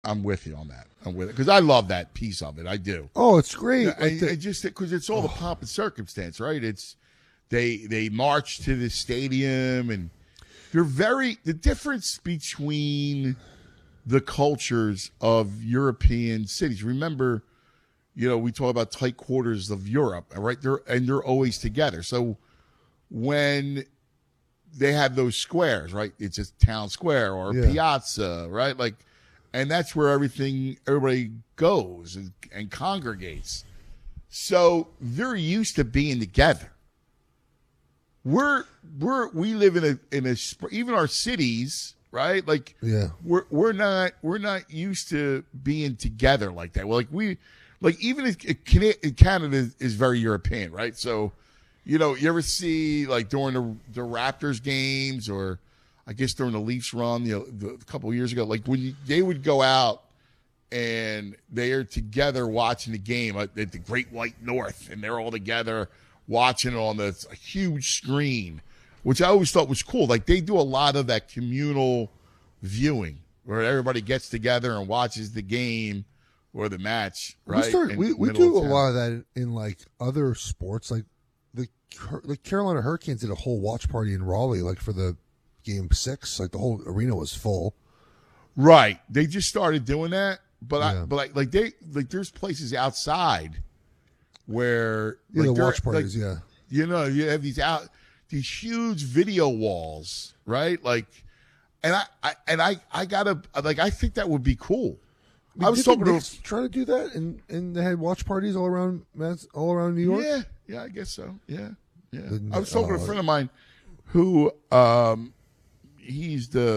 I'm with you on that. I'm with it because I love that piece of it. I do. Oh, it's great. I just because it's all the pomp and circumstance, right? It's they march to the stadium and they're the difference between the cultures of European cities. Remember, we talk about tight quarters of Europe, right? They're always together. So when they have those squares, right? It's a town square or a piazza, right? And that's where everybody goes and congregates. So they're used to being together. We live in a even our cities, right? We're not used to being together like that. Well, even if Canada is very European, right? So, you ever see during the Raptors games or I guess during the Leafs run, a couple of years ago, when they would go out and they are together watching the game at the Great White North, and they're all together watching it on a huge screen, which I always thought was cool. They do a lot of that communal viewing where everybody gets together and watches the game or the match, right? We do a lot of that in other sports. The Carolina Hurricanes did a whole watch party in Raleigh, for the Game 6. The whole arena was full. Right. They just started doing that, but there's places outside where the watch parties. You have these huge video walls, right? I think that would be cool. I was talking to try to do that, and they had watch parties all around New York. Yeah, I guess so. Yeah. I was talking to a friend of mine who he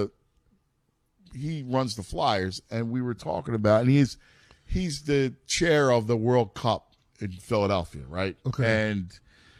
runs the Flyers, and we were talking about, and he's the chair of the World Cup in Philadelphia, right? Okay, and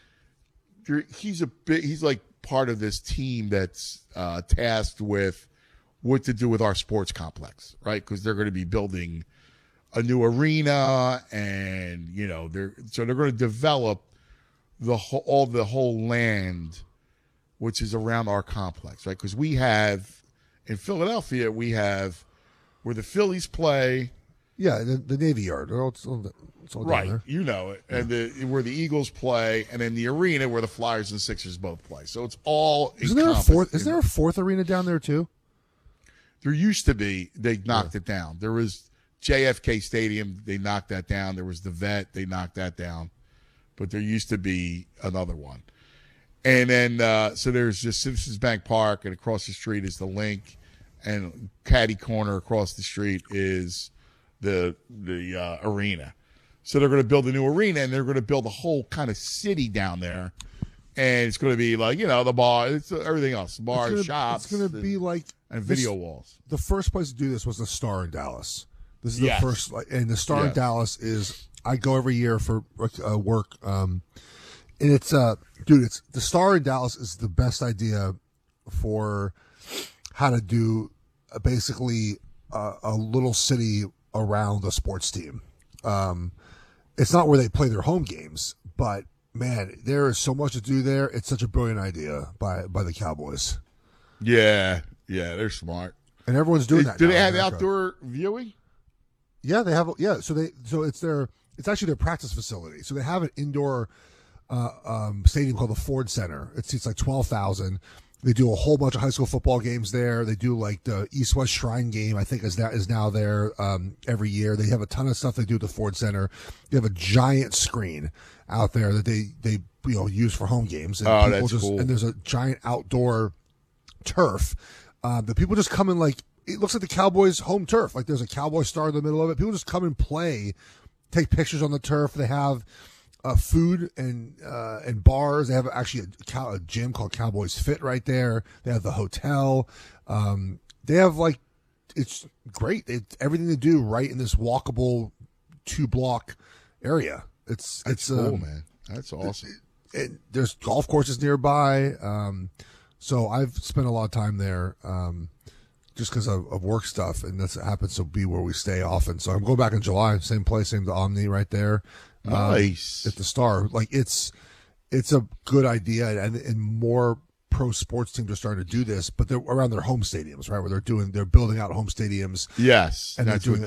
he's part of this team that's tasked with what to do with our sports complex, right? Because they're going to be building a new arena, and they're going to develop the whole land, which is around our complex, right? Because we have in Philadelphia, where the Phillies play. Yeah, the Navy Yard. It's all right, down there. You know it, and where the Eagles play, and then the arena where the Flyers and Sixers both play. So it's all. Isn't there a fourth arena down there too? There used to be. They knocked it down. There was JFK Stadium. They knocked that down. There was the Vet. They knocked that down. But there used to be another one. And then, so there's just Citizens Bank Park, and across the street is the Link, and Caddy Corner across the street is the arena. So they're going to build a new arena, and they're going to build a whole kind of city down there. And it's going to be the bar, it's everything else, bars, shops. It's going to be and video walls. The first place to do this was the Star in Dallas. This is the first, and the Star in Dallas is, I go every year for work, and it's dude, the Star in Dallas is the best idea for how to do basically a little city around a sports team. It's not where they play their home games, but man, there is so much to do there. It's such a brilliant idea by the Cowboys. Yeah, they're smart, and everyone's doing that. Do they have outdoor viewing? Yeah, they have. Yeah, so it's actually their practice facility. So they have an indoor stadium called the Ford Center. It seats 12,000. They do a whole bunch of high school football games there. They do the East-West Shrine game, I think is now there every year. They have a ton of stuff they do at the Ford Center. They have a giant screen out there that they use for home games. And that's cool. And there's a giant outdoor turf. The people just come in it looks like the Cowboys' home turf. There's a Cowboy star in the middle of it. People just come and play, take pictures on the turf. They have food and bars. They have actually a gym called Cowboys Fit right there. They have the hotel. They have it's great. It's everything to do right in this walkable 2-block area. It's cool, man. That's awesome. There's golf courses nearby. So I've spent a lot of time there. Just because of work stuff, and that happens to be where we stay often. So I'm going back in July, same place, same the Omni right there. Nice. At the Star. It's a good idea, and more pro sports teams are starting to do this, but they're around their home stadiums, right? Where they're building out home stadiums. Yes, and they're doing